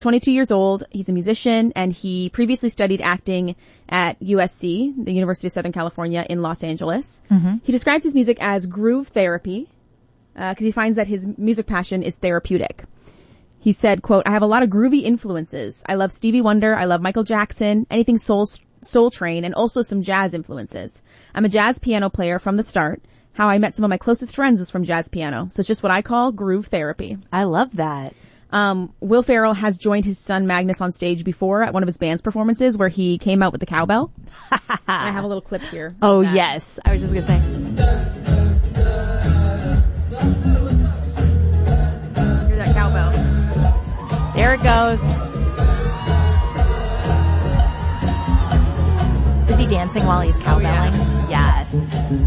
22 years old. He's a musician, and he previously studied acting at USC, the University of Southern California in Los Angeles. Mm-hmm. He describes his music as groove therapy because he finds that his music passion is therapeutic. He said, quote, I have a lot of groovy influences. I love Stevie Wonder. I love Michael Jackson, anything Soul Train, and also some jazz influences. I'm a jazz piano player from the start. How I met some of my closest friends was from jazz piano. So it's just what I call groove therapy. I love that. Will Ferrell has joined his son Magnus on stage before at one of his band's performances where he came out with the cowbell. I have a little clip here. Oh, yes. I was just going to say. Hear that cowbell. There it goes. Is he dancing while he's cowbelling? Oh, yeah. Yes.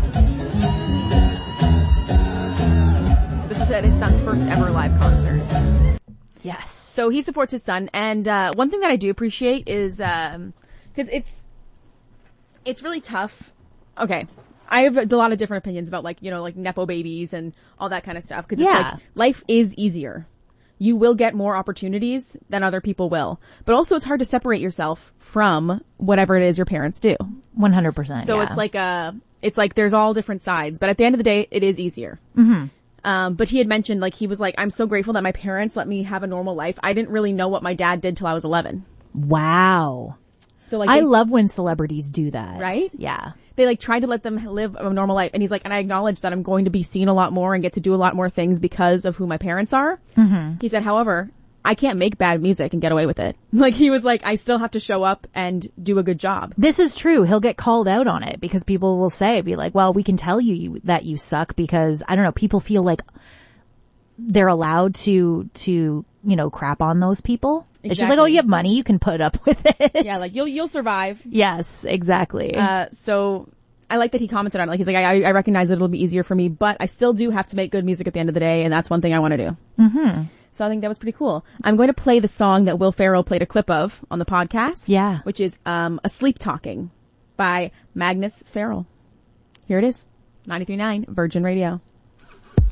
This was at his son's first ever live concert. Yes. So he supports his son, and one thing that I do appreciate is because it's really tough. Okay, I have a lot of different opinions about like nepo babies and all that kind of stuff because it's like life is easier. You will get more opportunities than other people will, but also it's hard to separate yourself from whatever it is your parents do. 100%. So it's like there's all different sides, but at the end of the day, it is easier. Mm-hmm. But he had mentioned, like, he was like, I'm so grateful that my parents let me have a normal life. I didn't really know what my dad did till I was 11. Wow. So like, I love when celebrities do that. Right? Yeah. They like tried to let them live a normal life. And he's like, and I acknowledge that I'm going to be seen a lot more and get to do a lot more things because of who my parents are. Mm-hmm. He said, however, I can't make bad music and get away with it. Like, he was like, I still have to show up and do a good job. This is true. He'll get called out on it because people will be like, well, we can tell you that you suck because, I don't know, people feel like they're allowed to crap on those people. Exactly. It's just like, oh, you have money, you can put up with it. Yeah, like, you'll survive. Yes, exactly. So I like that he commented on it. Like, he's like, I recognize it'll be easier for me, but I still do have to make good music at the end of the day, and that's one thing I want to do. Mm-hmm. So I think that was pretty cool. I'm going to play the song that Will Ferrell played a clip of on the podcast. Yeah. Which is Asleep Talking by Magnus Ferrell. Here it is. 93.9 Virgin Radio.